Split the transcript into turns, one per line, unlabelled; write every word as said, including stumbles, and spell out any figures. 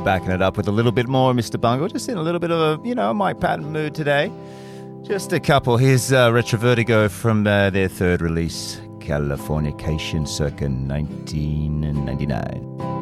backing it up with a little bit more, Mister Bungle. Just in a little bit of a, you know, Mike Patton mood today. Just a couple. Here's uh, Retro Vertigo from uh, their third release, Californication, circa nineteen ninety-nine.